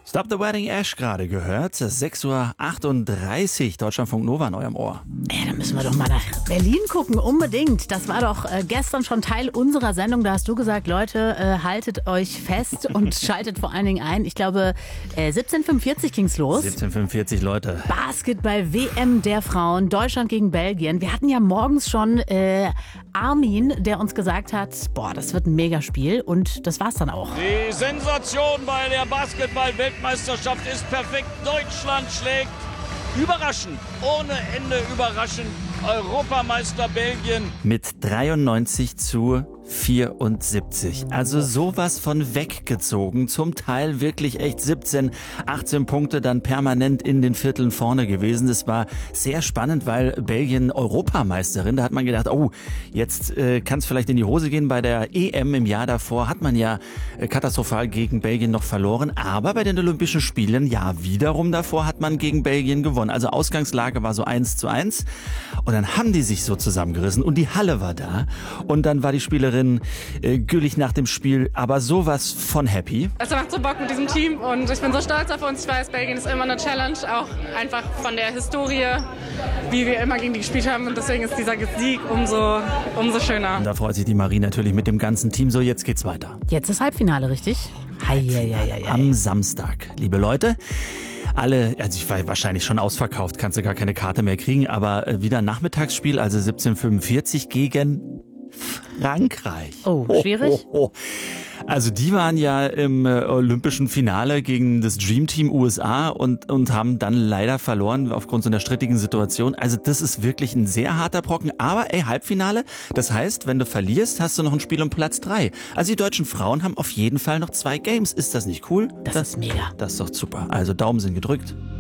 Stop the Wedding Ash gerade gehört. 6:38 Uhr, Deutschlandfunk Nova in eurem Ohr. Da müssen wir doch mal nach Berlin gucken, unbedingt. Das war doch gestern schon Teil unserer Sendung. Da hast du gesagt, Leute, haltet euch fest und schaltet vor allen Dingen ein. Ich glaube, 17:45 ging's los. 17:45, Leute. Basketball-WM der Frauen, Deutschland gegen Belgien. Wir hatten ja morgens schon Armin, der uns gesagt hat, boah, das wird ein Megaspiel. Und das war's dann auch. Die Sensation bei der Basketball-Weltmeisterschaft ist perfekt. Deutschland schlägt überraschend, ohne Ende überraschend, Europameister Belgien. Mit 93:74. Also sowas von weggezogen. Zum Teil wirklich echt 17, 18 Punkte dann permanent in den Vierteln vorne gewesen. Das war sehr spannend, weil Belgien Europameisterin, da hat man gedacht, oh, jetzt kann es vielleicht in die Hose gehen. Bei der EM im Jahr davor hat man ja katastrophal gegen Belgien noch verloren. Aber bei den Olympischen Spielen, ja, wiederum davor hat man gegen Belgien gewonnen. Also Ausgangslage war so 1:1. Und dann haben die sich so zusammengerissen und die Halle war da. Und dann war die Spielerin Güllich nach dem Spiel aber sowas von happy. Es macht so Bock mit diesem Team und ich bin so stolz auf uns. Ich weiß, Belgien ist immer eine Challenge, auch einfach von der Historie, wie wir immer gegen die gespielt haben. Und deswegen ist dieser Sieg umso schöner. Und da freut sich die Marie natürlich mit dem ganzen Team. So, jetzt geht's weiter. Jetzt ist Halbfinale, richtig? Am Samstag, liebe Leute. Alle, also ich war wahrscheinlich schon ausverkauft, kannst du gar keine Karte mehr kriegen, aber wieder Nachmittagsspiel, also 17:45 gegen Frankreich. Oh, schwierig. Also die waren ja im olympischen Finale gegen das Dream Team USA und haben dann leider verloren aufgrund so einer strittigen Situation. Also das ist wirklich ein sehr harter Brocken. Aber Halbfinale, das heißt, wenn du verlierst, hast du noch ein Spiel um Platz 3. Also die deutschen Frauen haben auf jeden Fall noch 2 Games. Ist das nicht cool? Das ist mega. Das ist doch super. Also Daumen sind gedrückt.